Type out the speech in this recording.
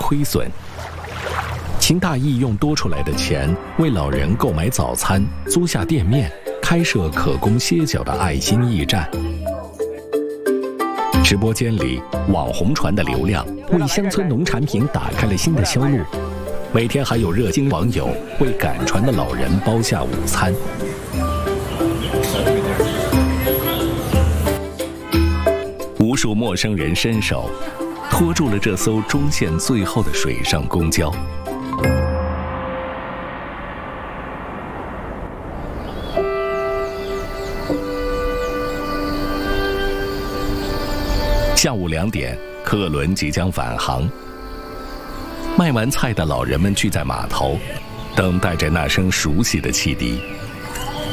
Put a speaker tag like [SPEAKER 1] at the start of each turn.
[SPEAKER 1] 亏损。秦大义用多出来的钱为老人购买早餐，租下店面，开设可供歇脚的爱心驿站。直播间里，网红船的流量为乡村农产品打开了新的销路。每天还有热心网友为赶船的老人包下午餐。无数陌生人伸手，拖住了这艘中线最后的水上公交。下午2点，客轮即将返航。卖完菜的老人们聚在码头，等待着那声熟悉的汽笛。